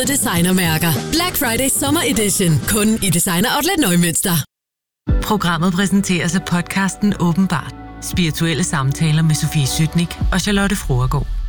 designermærker. Black Friday Summer Edition. Kun i Designer Outlet Neumünster. Programmet præsenteres af podcasten Åbenbart. Spirituelle samtaler med Sofie Sytnik og Charlotte Froergaard.